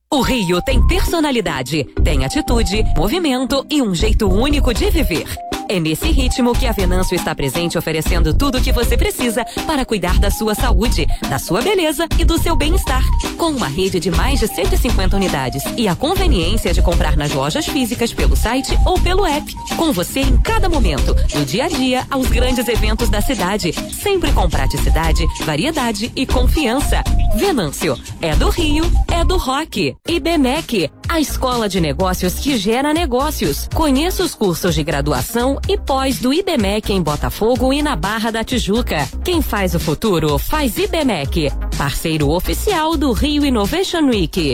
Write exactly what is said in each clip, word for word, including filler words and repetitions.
O Rio tem personalidade, tem atitude, movimento e um jeito único de viver. É nesse ritmo que a Venâncio está presente, oferecendo tudo o que você precisa para cuidar da sua saúde, da sua beleza e do seu bem-estar. Com uma rede de mais de cento e cinquenta unidades e a conveniência de comprar nas lojas físicas pelo site ou pelo app. Com você em cada momento, do dia a dia aos grandes eventos da cidade. Sempre com praticidade, variedade e confiança. Venâncio, é do Rio, é do rock. IBMEC, a escola de negócios que gera negócios. Conheça os cursos de graduação e pós do IBMEC em Botafogo e na Barra da Tijuca. Quem faz o futuro faz IBMEC, parceiro oficial do Rio Innovation Week.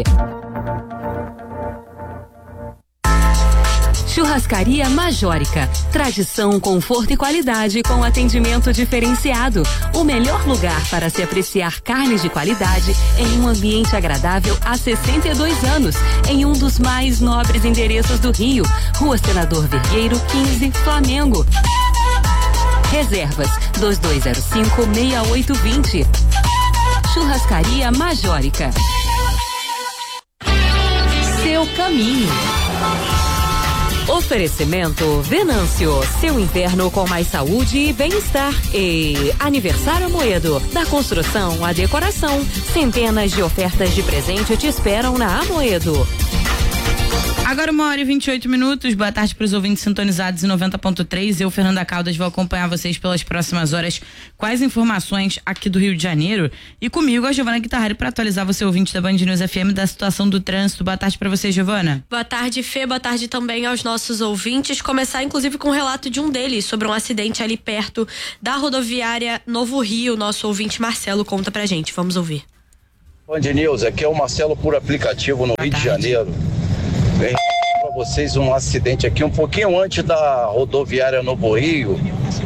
Churrascaria Majórica. Tradição, conforto e qualidade com atendimento diferenciado. O melhor lugar para se apreciar carnes de qualidade em um ambiente agradável há sessenta e dois anos, em um dos mais nobres endereços do Rio. Rua Senador Vergueiro, quinze, Flamengo. Reservas dois dois zero cinco, seis oito dois zero. Churrascaria Majórica. Seu caminho. Oferecimento Venâncio, seu inverno com mais saúde e bem-estar. E Aniversário Amoedo, da construção à decoração. Centenas de ofertas de presente te esperam na Amoedo. Agora uma hora e vinte e oito minutos, boa tarde para os ouvintes sintonizados em noventa ponto três. Eu, Fernanda Caldas, vou acompanhar vocês pelas próximas horas com as informações aqui do Rio de Janeiro. E comigo a Giovana Guitarrari para atualizar você, ouvinte da Band News F M, da situação do trânsito. Boa tarde para você, Giovana. Boa tarde, Fê, boa tarde também aos nossos ouvintes. Começar inclusive com um relato de um deles sobre um acidente ali perto da rodoviária Novo Rio. Nosso ouvinte Marcelo conta pra gente, vamos ouvir. Band News, aqui é o Marcelo por aplicativo no Rio de Janeiro. Bem, para vocês um acidente aqui um pouquinho antes da rodoviária Novo Rio,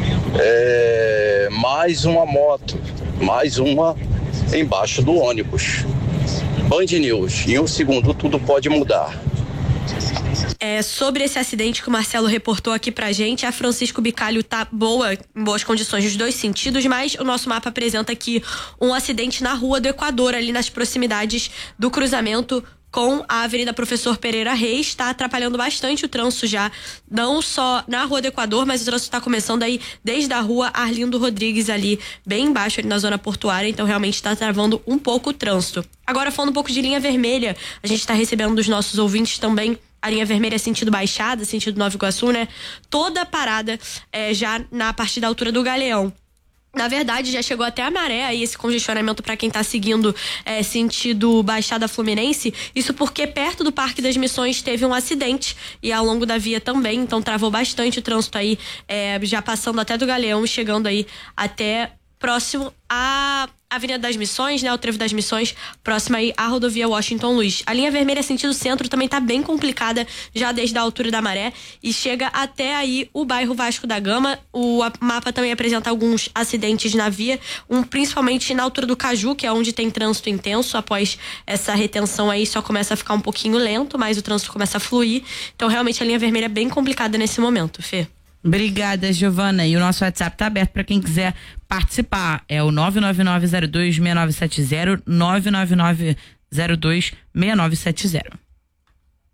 é, mais uma moto, mais uma embaixo do ônibus. Band News, em um segundo tudo pode mudar. É, sobre esse acidente que o Marcelo reportou aqui pra gente, a Francisco Bicalho tá boa, em boas condições nos dois sentidos, mas o nosso mapa apresenta aqui um acidente na Rua do Equador, ali nas proximidades do cruzamento com a Avenida Professor Pereira Reis. Está atrapalhando bastante o trânsito já, não só na Rua do Equador, mas o trânsito está começando aí desde a Rua Arlindo Rodrigues, ali bem embaixo, ali na zona portuária, então realmente está travando um pouco o trânsito. Agora, falando um pouco de linha vermelha, a gente está recebendo dos nossos ouvintes também a linha vermelha sentido Baixada, sentido Nova Iguaçu, né? Toda parada é, já na partir da altura do Galeão. Na verdade, já chegou até a Maré aí esse congestionamento para quem tá seguindo é, sentido Baixada Fluminense. Isso porque perto do Parque das Missões teve um acidente e ao longo da via também, então travou bastante o trânsito aí, é, já passando até do Galeão, chegando aí até próximo à Avenida das Missões, né, o Trevo das Missões, próximo aí à rodovia Washington Luiz. A linha vermelha sentido centro também tá bem complicada já desde a altura da Maré e chega até aí o bairro Vasco da Gama. O mapa também apresenta alguns acidentes na via, um principalmente na altura do Caju, que é onde tem trânsito intenso. Após essa retenção aí só começa a ficar um pouquinho lento, mas o trânsito começa a fluir. Então realmente a linha vermelha é bem complicada nesse momento, Fê. Obrigada, Giovana. E o nosso WhatsApp tá aberto para quem quiser participar. É o nove nove nove zero dois seis nove sete zero, nove nove nove zero dois seis nove sete zero.